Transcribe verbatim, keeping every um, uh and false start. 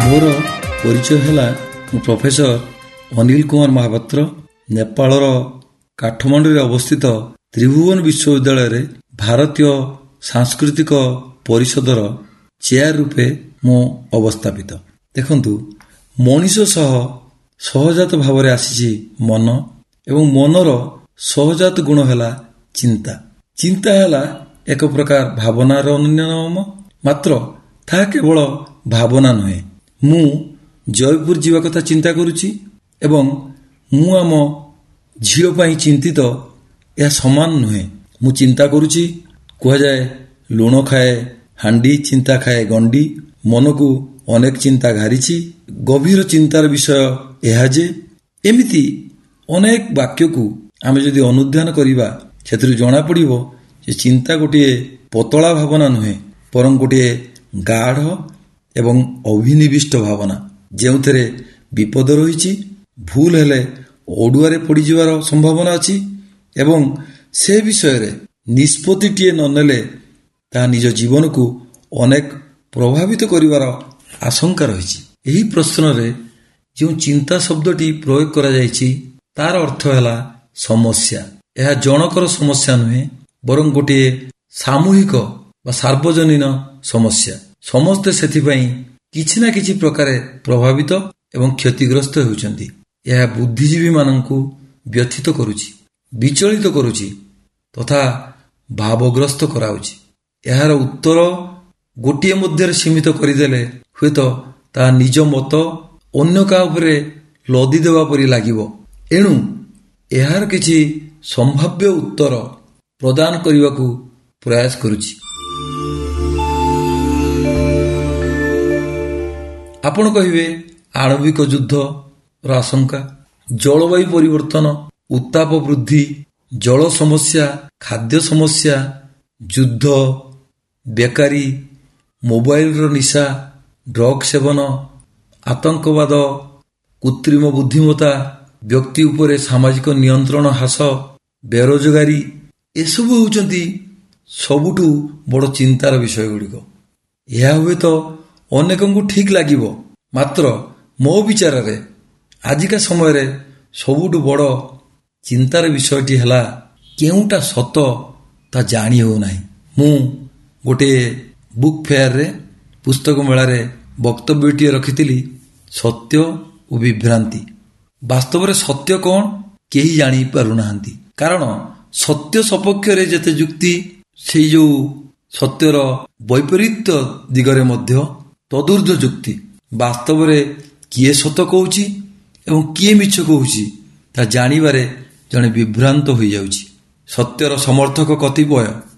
ମୋର ପରିଚୟ ହେଲା ମୁଁ ପ୍ରଫେସର ଅନିଲ କୁମାର ମହାପାତ୍ର, ନେପାଳର କାଠମାଣ୍ଡୁରେ ଅବସ୍ଥିତ ତ୍ରିଭୁବନ ବିଶ୍ୱବିଦ୍ୟାଳୟରେ ଭାରତୀୟ ସାଂସ୍କୃତିକ ପରିଷଦର ଚେୟାର ରୂପେ ମୁଁ ଅବସ୍ଥାପିତ। ଦେଖନ୍ତୁ, ମଣିଷ ସହ ସହଜାତ ଭାବରେ ଆସିଛି ମନ, ଏବଂ ମନର ସହଜାତ ଗୁଣ ହେଲା ଚିନ୍ତା। ଚିନ୍ତା ହେଲା ଏକ ପ୍ରକାର ଭାବନାର ଅନ୍ୟନାମ, ମାତ୍ର ତାହା କେବଳ ଭାବନା ନୁହେଁ। ମୁଁ ଜୟପୁର ଯିବା କଥା ଚିନ୍ତା କରୁଛି ଏବଂ ମୁଁ ଆମ ଝିଅ ପାଇଁ ଚିନ୍ତିତ, ଏହା ସମାନ ନୁହେଁ। ମୁଁ ଚିନ୍ତା କରୁଛି, କୁହାଯାଏ ଲୁଣ ଖାଏ ହାଣ୍ଡି, ଚିନ୍ତା ଖାଏ ଗଣ୍ଡି। ମନକୁ ଅନେକ ଚିନ୍ତା ଘାରିଛି। ଗଭୀର ଚିନ୍ତାର ବିଷୟ ଏହା ଯେ ଏମିତି ଅନେକ ବାକ୍ୟକୁ ଆମେ ଯଦି ଅନୁଧ୍ୟାନ କରିବା, ସେଥିରୁ ଜଣାପଡ଼ିବ ଯେ ଚିନ୍ତା ଗୋଟିଏ ପତଳା ଭାବନା ନୁହେଁ, ବରଂ ଗୋଟିଏ ଗାଢ଼ ଏବଂ ଅଭିନିବିଷ୍ଟ ଭାବନା, ଯେଉଁଥିରେ ବିପଦ ରହିଛି। ଭୁଲ ହେଲେ ଅଡୁଆରେ ପଡ଼ିଯିବାର ସମ୍ଭାବନା ଅଛି ଏବଂ ସେ ବିଷୟରେ ନିଷ୍ପତ୍ତିଟିଏ ନ ନେଲେ ତାହା ନିଜ ଜୀବନକୁ ଅନେକ ପ୍ରଭାବିତ କରିବାର ଆଶଙ୍କା ରହିଛି। ଏହି ପ୍ରଶ୍ନରେ ଯେଉଁ ଚିନ୍ତା ଶବ୍ଦଟି ପ୍ରୟୋଗ କରାଯାଇଛି, ତାର ଅର୍ଥ ହେଲା ସମସ୍ୟା। ଏହା ଜଣକର ସମସ୍ୟା ନୁହେଁ, ବରଂ ଗୋଟିଏ ସାମୂହିକ ବା ସାର୍ବଜନୀନ ସମସ୍ୟା। ସମସ୍ତେ ସେଥିପାଇଁ କିଛି ନା କିଛି ପ୍ରକାରେ ପ୍ରଭାବିତ ଏବଂ କ୍ଷତିଗ୍ରସ୍ତ ହେଉଛନ୍ତି। ଏହା ବୁଦ୍ଧିଜୀବୀମାନଙ୍କୁ ବ୍ୟଥିତ କରୁଛି, ବିଚଳିତ କରୁଛି ତଥା ଭାବଗ୍ରସ୍ତ କରାଉଛି। ଏହାର ଉତ୍ତର ଗୋଟିଏ ମଧ୍ୟରେ ସୀମିତ କରିଦେଲେ ହୁଏତ ତାହା ନିଜ ମତ ଅନ୍ୟ କାହା ଉପରେ ଲଦି ଦେବା ପରି ଲାଗିବ। ଏଣୁ ଏହାର କିଛି ସମ୍ଭାବ୍ୟ ଉତ୍ତର ପ୍ରଦାନ କରିବାକୁ ପ୍ରୟାସ କରୁଛି। ଆପଣ କହିବେ, ଆଣବିକ ଯୁଦ୍ଧର ଆଶଙ୍କା, ଜଳବାୟୁ ପରିବର୍ତ୍ତନ, ଉତ୍ତାପ ବୃଦ୍ଧି, ଜଳ ସମସ୍ୟା, ଖାଦ୍ୟ ସମସ୍ୟା, ଯୁଦ୍ଧ, ବେକାରୀ, ମୋବାଇଲର ନିଶା, ଡ୍ରଗ୍ ସେବନ, ଆତଙ୍କବାଦ, କୃତ୍ରିମ ବୁଦ୍ଧିମତ୍ତା, ବ୍ୟକ୍ତି ଉପରେ ସାମାଜିକ ନିୟନ୍ତ୍ରଣ ହ୍ରାସ, ବେରୋଜଗାରୀ, ଏସବୁ ହେଉଛନ୍ତି ସବୁଠୁ ବଡ଼ ଚିନ୍ତାର ବିଷୟ ଗୁଡ଼ିକ। ଏହା ହୁଏତ ଅନେକଙ୍କୁ ଠିକ୍ ଲାଗିବ, ମାତ୍ର ମୋ ବିଚାରରେ ଆଜିକା ସମୟରେ ସବୁଠୁ ବଡ଼ ଚିନ୍ତାର ବିଷୟଟି ହେଲା କେଉଁଟା ସତ ତା ଜାଣି ହେଉନାହିଁ। ମୁଁ ଗୋଟିଏ ବୁକ୍ ଫେୟାରରେ, ପୁସ୍ତକ ମେଳାରେ ବକ୍ତବ୍ୟଟିଏ ରଖିଥିଲି, ସତ୍ୟ ଓ ବିଭ୍ରାନ୍ତି। ବାସ୍ତବରେ ସତ୍ୟ କ'ଣ କେହି ଜାଣିପାରୁନାହାନ୍ତି, କାରଣ ସତ୍ୟ ସପକ୍ଷରେ ଯେତେ ଯୁକ୍ତି, ସେଇ ଯେଉଁ ସତ୍ୟର ବୈପରୀତ୍ୟ ଦିଗରେ ମଧ୍ୟ ତଦୁର୍ଦ୍ଧ୍ୱ ଯୁକ୍ତି। ବାସ୍ତବରେ କିଏ ସତ କହୁଛି ଏବଂ କିଏ ମିଛ କହୁଛି, ତା ଜାଣିବାରେ ଜଣେ ବିଭ୍ରାନ୍ତ ହୋଇଯାଉଛି। ସତ୍ୟର ସମର୍ଥକ କତିପୟ